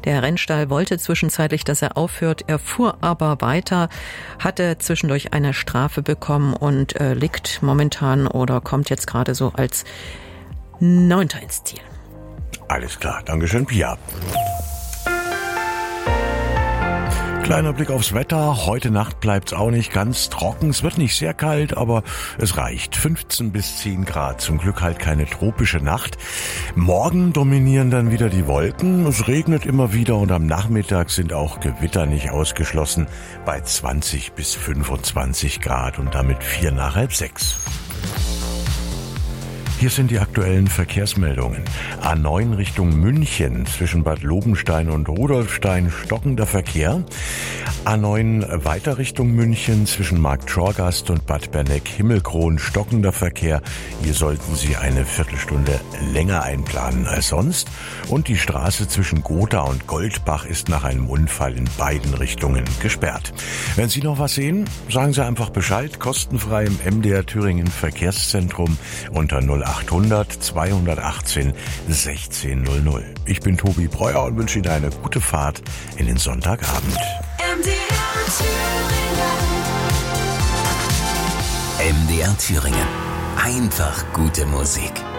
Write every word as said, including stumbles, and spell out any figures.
Der Rennstall wollte zwischenzeitlich, dass er aufhört. Er fuhr aber weiter, hatte zwischendurch eine Strafe bekommen und äh, liegt momentan oder kommt jetzt gerade so als Neunter ins Ziel. Alles klar, Dankeschön, Pia. Kleiner Blick aufs Wetter. Heute Nacht bleibt's auch nicht ganz trocken. Es wird nicht sehr kalt, aber es reicht. fünfzehn bis zehn Grad. Zum Glück halt keine tropische Nacht. Morgen dominieren dann wieder die Wolken. Es regnet immer wieder und am Nachmittag sind auch Gewitter nicht ausgeschlossen bei zwanzig bis fünfundzwanzig Grad und damit vier nach halb sechs. Hier sind die aktuellen Verkehrsmeldungen. A neun Richtung München zwischen Bad Lobenstein und Rudolfstein stockender Verkehr. A neun weiter Richtung München zwischen Markt Schorgast und Bad Berneck-Himmelkron stockender Verkehr. Hier sollten Sie eine Viertelstunde länger einplanen als sonst. Und die Straße zwischen Gotha und Goldbach ist nach einem Unfall in beiden Richtungen gesperrt. Wenn Sie noch was sehen, sagen Sie einfach Bescheid. Kostenfrei im M D R Thüringen Verkehrszentrum unter null achthundert zweihundertachtzehn sechzehn null null. Ich bin Tobi Breuer und wünsche Ihnen eine gute Fahrt in den Sonntagabend. M D R Thüringen. M D R Thüringen. Einfach gute Musik.